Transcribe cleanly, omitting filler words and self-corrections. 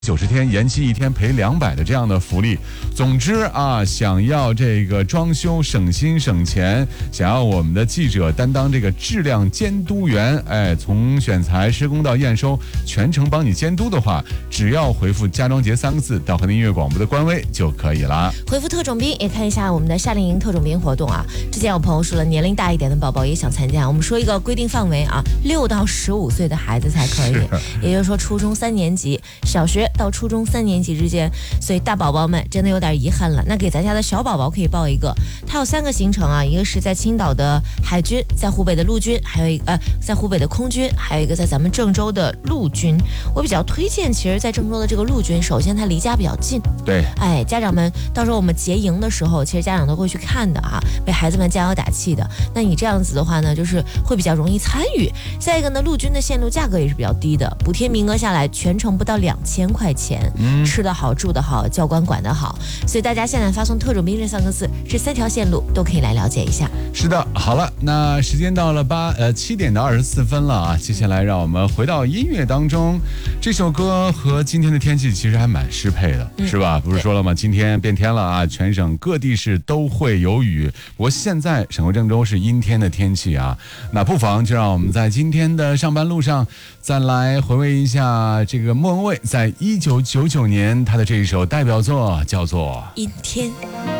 90天延期1天赔200的这样的福利。总之啊，想要这个装修省心省钱，想要我们的记者担当这个质量监督员，从选材、施工到验收，全程帮你监督的话，只要回复家装节3个字到和林音乐广播的官微就可以了。 回复特种兵也看一下我们的夏令营特种兵活动啊。之前有朋友说了，年龄大一点的宝宝也想参加，我们说一个规定范围啊，6到15岁的孩子才可以，也就是说初中3年级，小学到初中3年级之间，所以大宝宝们真的有点遗憾了。那给咱家的小宝宝可以报一个，它有3个行程啊，一个是在青岛的海军，在湖北的陆军，还有一个在湖北的空军，还有一个在咱们郑州的陆军。我比较推荐，其实在郑州的这个陆军，首先它离家比较近， 对， 家长们到时候我们结营的时候，其实家长都会去看的啊，为孩子们加油打气的。那你这样子的话呢，就是会比较容易参与。再一个呢，陆军的线路价格也是比较低的，补贴名额下来全程不到2000块钱。吃得好，住得好，教官管得好，所以大家现在发送特种兵这3个字，这3条线路都可以来了解一下。 是的，好了，那时间到了7点的24分了啊，接下来让我们回到音乐当中。这首歌和今天的天气其实还蛮适配的，是吧？不是说了吗？今天变天了啊，全省各地市都会有雨。不过现在省会郑州是阴天的天气啊，那不妨就让我们在今天的上班路上再来回味一下这个莫文蔚在1999年他的这一首代表作，叫做《 阴天》。